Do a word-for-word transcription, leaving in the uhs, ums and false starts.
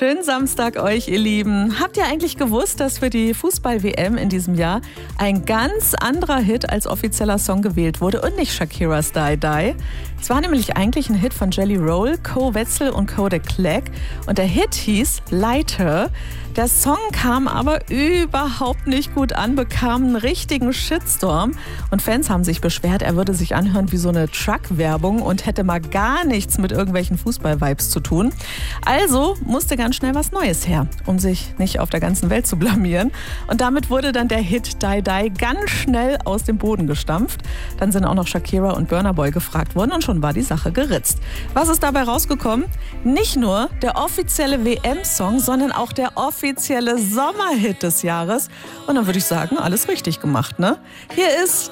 Schönen Samstag euch, ihr Lieben. Habt ihr eigentlich gewusst, dass für die Fußball-W M in diesem Jahr ein ganz anderer Hit als offizieller Song gewählt wurde und nicht Shakiras Die Die? Es war nämlich eigentlich ein Hit von Jelly Roll, Co Wetzel und Kodak Black und der Hit hieß Lighter. Der Song kam aber überhaupt nicht gut an, bekam einen richtigen Shitstorm und Fans haben sich beschwert, er würde sich anhören wie so eine Truck-Werbung und hätte mal gar nichts mit irgendwelchen Fußball-Vibes zu tun. Also musste ganz schnell was Neues her, um sich nicht auf der ganzen Welt zu blamieren. Und damit wurde dann der Hit Die Die ganz schnell aus dem Boden gestampft. Dann sind auch noch Shakira und Burna Boy gefragt worden und schon war die Sache geritzt. Was ist dabei rausgekommen? Nicht nur der offizielle W M-Song, sondern auch der offizielle Sommerhit des Jahres. Und dann würde ich sagen, alles richtig gemacht, ne? Hier ist